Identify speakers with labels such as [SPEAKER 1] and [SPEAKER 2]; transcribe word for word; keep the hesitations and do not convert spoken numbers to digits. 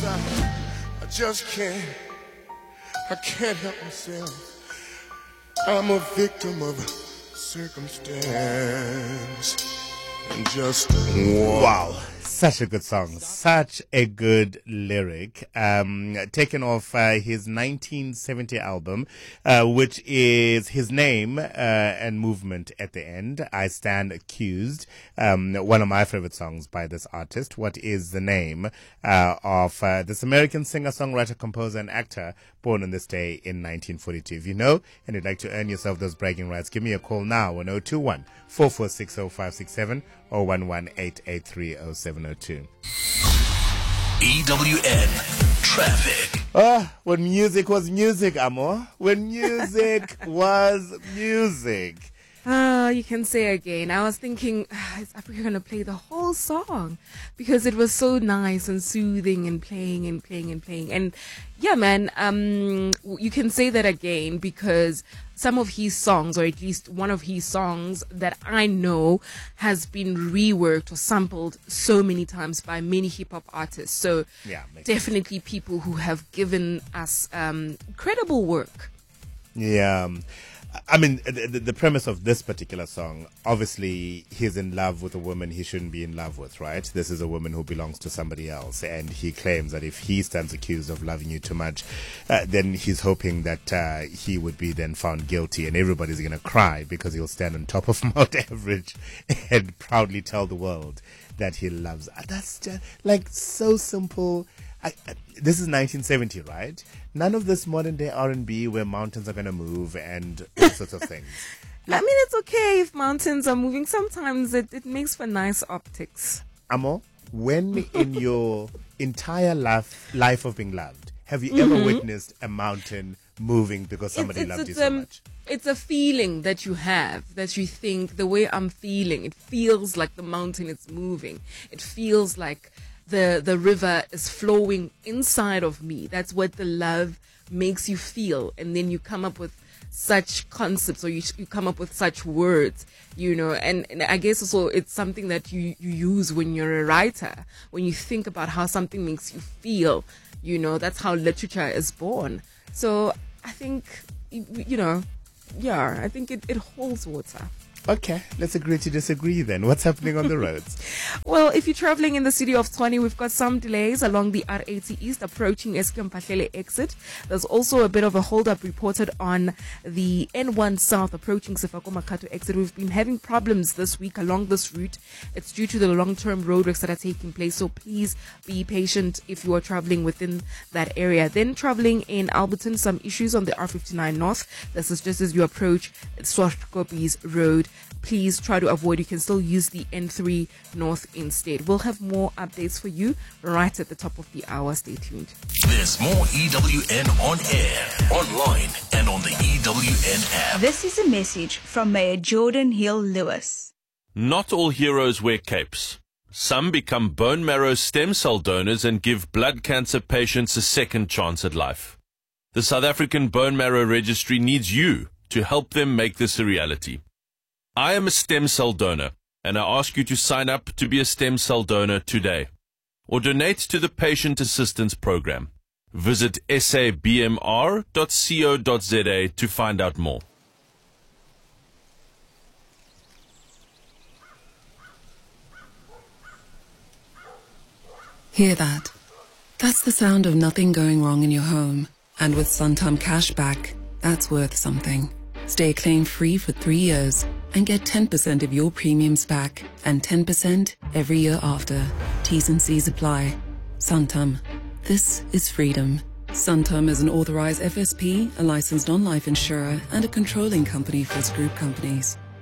[SPEAKER 1] Sometimes I, I just can't, I can't help myself. I'm a victim of circumstance and just
[SPEAKER 2] wow. Such a good song, such a good lyric. Um, taken off uh, his nineteen seventy album, uh, which is his name uh, and movement at the end. I Stand Accused. Um, one of my favorite songs by this artist. What is the name uh, of uh, this American singer, songwriter, composer, and actor born on this day in nineteen forty-two? If you know and you'd like to earn yourself those bragging rights, give me a call now on zero two one, four four six, zero five six seven or one one eight eight three, zero seven zero two.
[SPEAKER 3] E W N Traffic.
[SPEAKER 2] Ah, when music was music, Amo. When music was music.
[SPEAKER 4] Ah, uh, you can say again. I was thinking, uh, is Africa going to play the whole song? Because it was so nice and soothing and playing and playing and playing. And yeah, man, um, you can say that again because some of his songs, or at least one of his songs that I know has been reworked or sampled so many times by many hip hop artists. So
[SPEAKER 2] yeah,
[SPEAKER 4] definitely sense. People who have given us um, incredible work.
[SPEAKER 2] Yeah. I mean, the, the premise of this particular song, obviously, he's in love with a woman he shouldn't be in love with, right? This is a woman who belongs to somebody else, and he claims that if he stands accused of loving you too much, uh, then he's hoping that uh, he would be then found guilty, and everybody's going to cry because he'll stand on top of Mount Everest and proudly tell the world that he loves. That's just, like, so simple. I, I, this is nineteen seventy, right? None of this modern day R and B where mountains are going to move and all sorts of things.
[SPEAKER 4] I mean, it's okay if mountains are moving. Sometimes it, it makes for nice optics.
[SPEAKER 2] Amo, when in your entire life, life of being loved, have you
[SPEAKER 4] Mm-hmm.
[SPEAKER 2] ever witnessed a mountain moving because somebody
[SPEAKER 4] it's, it's,
[SPEAKER 2] loved
[SPEAKER 4] it's,
[SPEAKER 2] you so
[SPEAKER 4] um,
[SPEAKER 2] much?
[SPEAKER 4] It's a feeling that you have, that you think, the way I'm feeling, it feels like the mountain is moving. It feels like the the river is flowing inside of me. That's what the love makes you feel. And then you come up with such concepts, or you, you come up with such words, you know, and, and I guess also it's something that you, you use when you're a writer, when you think about how something makes you feel, you know, that's how literature is born. So I think, you know, yeah, I think it, it holds water.
[SPEAKER 2] Okay, let's agree to disagree then. What's happening on the roads?
[SPEAKER 4] Well, if you're traveling in the city of Tshwane, we've got some delays along the R eighty East approaching Eskom Pahlele exit. There's also a bit of a hold-up reported on the N one South approaching Sefako Makato exit. We've been having problems this week along this route. It's due to the long-term roadworks that are taking place, so please be patient if you are traveling within that area. Then traveling in Alberton, some issues on the R fifty-nine North. This is just as you approach Swartkopie's Road. Please try to avoid. You can still use the N three North instead. We'll have more updates for you right at the top of the hour. Stay tuned.
[SPEAKER 3] There's more E W N on air, online, and on the E W N app.
[SPEAKER 5] This is a message from Mayor Jordan Hill Lewis.
[SPEAKER 6] Not all heroes wear capes. Some become bone marrow stem cell donors and give blood cancer patients a second chance at life. The South African Bone Marrow Registry needs you to help them make this a reality. I am a stem cell donor, and I ask you to sign up to be a stem cell donor today, or donate to the Patient Assistance Program. Visit s a b m r dot co dot z a to find out more.
[SPEAKER 7] Hear that? That's the sound of nothing going wrong in your home. And with Santam Cashback, that's worth something. Stay claim-free for three years and get ten percent of your premiums back and ten percent every year after. T's and C's apply. Santam. This is freedom. Santam is an authorized F S P, a licensed non-life insurer, and a controlling company for its group companies.